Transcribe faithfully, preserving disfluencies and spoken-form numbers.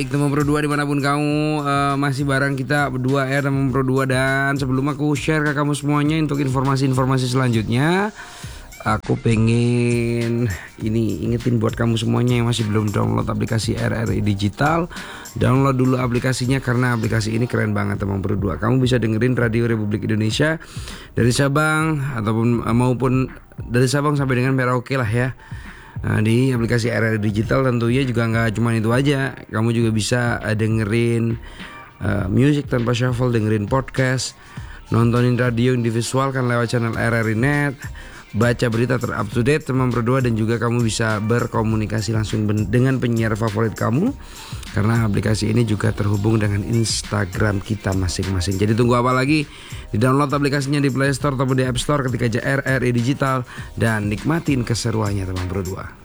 Teman berdua dimanapun kamu uh, masih bareng kita berdua ya teman berdua. Dan sebelum aku share ke kamu semuanya untuk informasi-informasi selanjutnya, aku pengen ini ingetin buat kamu semuanya yang masih belum download aplikasi R R I Digital. Download dulu aplikasinya karena aplikasi ini keren banget teman berdua. Kamu bisa dengerin Radio Republik Indonesia dari Sabang ataupun uh, maupun dari Sabang sampai dengan Merauke lah ya. Nah, di aplikasi R R I Digital tentunya juga nggak cuma itu aja. Kamu juga bisa uh, dengerin uh, music tanpa shuffle, dengerin podcast, nontonin radio yang divisualkan lewat channel R R I Net, baca berita ter-up to date teman berdua, dan juga kamu bisa berkomunikasi langsung dengan penyiar favorit kamu karena aplikasi ini juga terhubung dengan Instagram kita masing-masing. Jadi tunggu apa lagi? Di-download aplikasinya di Play Store ataupun di App Store ketika aja R R I Digital dan nikmatin keseruannya teman berdua.